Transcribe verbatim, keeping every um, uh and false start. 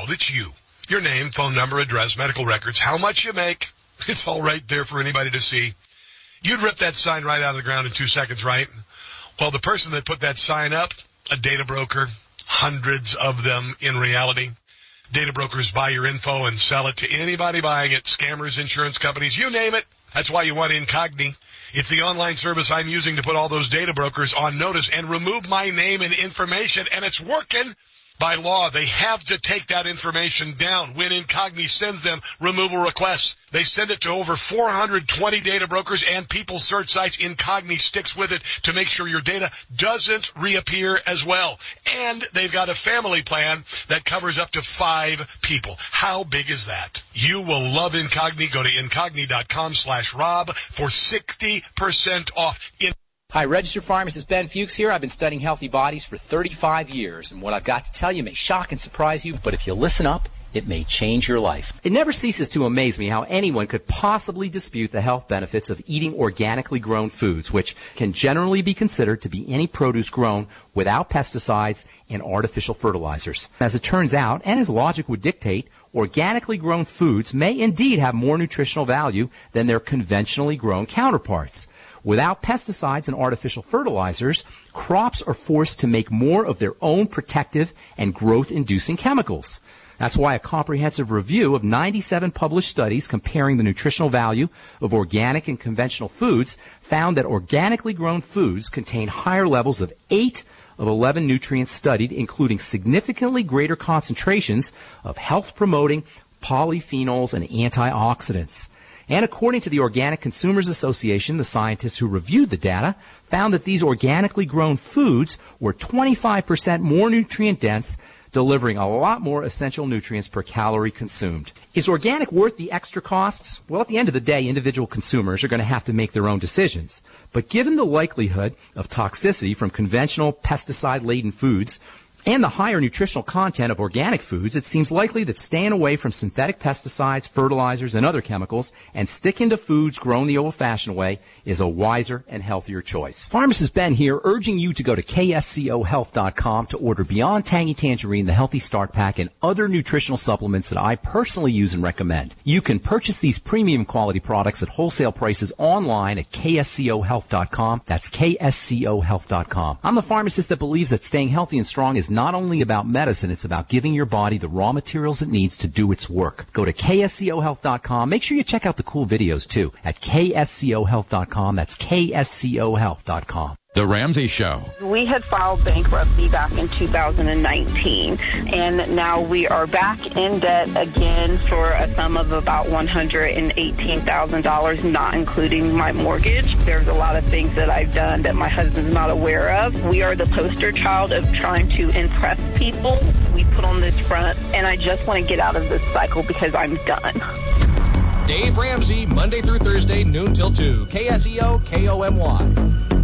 world. It's you. Your name, phone number, address, medical records, how much you make. It's all right there for anybody to see. You'd rip that sign right out of the ground in two seconds, right? Well, the person that put that sign up, a data broker, hundreds of them in reality. Data brokers buy your info and sell it to anybody buying it, scammers, insurance companies, you name it. That's why you want Incogni. It's the online service I'm using to put all those data brokers on notice and remove my name and information, and it's working. By law, they have to take that information down. When Incogni sends them removal requests, they send it to over four hundred twenty data brokers and people search sites. Incogni sticks with it to make sure your data doesn't reappear as well. And they've got a family plan that covers up to five people. How big is that? You will love Incogni. Go to Incogni.com slash Rob for sixty percent off. In- Hi, registered pharmacist Ben Fuchs here. I've been studying healthy bodies for thirty-five years, and what I've got to tell you may shock and surprise you, but if you listen up, it may change your life. It never ceases to amaze me how anyone could possibly dispute the health benefits of eating organically grown foods, which can generally be considered to be any produce grown without pesticides and artificial fertilizers. As it turns out, and as logic would dictate, organically grown foods may indeed have more nutritional value than their conventionally grown counterparts. Without pesticides and artificial fertilizers, crops are forced to make more of their own protective and growth-inducing chemicals. That's why a comprehensive review of ninety-seven published studies comparing the nutritional value of organic and conventional foods found that organically grown foods contain higher levels of eight of eleven nutrients studied, including significantly greater concentrations of health-promoting polyphenols and antioxidants. And according to the Organic Consumers Association, the scientists who reviewed the data found that these organically grown foods were twenty-five percent more nutrient-dense, delivering a lot more essential nutrients per calorie consumed. Is organic worth the extra costs? Well, at the end of the day, individual consumers are going to have to make their own decisions. But given the likelihood of toxicity from conventional pesticide-laden foods, and the higher nutritional content of organic foods, it seems likely that staying away from synthetic pesticides, fertilizers, and other chemicals and sticking to foods grown the old-fashioned way is a wiser and healthier choice. Pharmacist Ben here, urging you to go to K S C O health dot com to order Beyond Tangy Tangerine, the Healthy Start Pack, and other nutritional supplements that I personally use and recommend. You can purchase these premium quality products at wholesale prices online at K S C O health dot com. That's K S C O health dot com. I'm the pharmacist that believes that staying healthy and strong is not only about medicine, it's about giving your body the raw materials it needs to do its work. Go to K S C O health dot com. Make sure you check out the cool videos, too, at K S C O health dot com. That's K S C O health dot com. The Ramsey Show. We had filed bankruptcy back in two thousand nineteen, and now we are back in debt again for a sum of about one hundred eighteen thousand dollars, not including my mortgage. There's a lot of things that I've done that my husband's not aware of. We are the poster child of trying to impress people. We put on this front, and I just want to get out of this cycle because I'm done. Dave Ramsey, Monday through Thursday, noon till two. K S E O, K O M Y.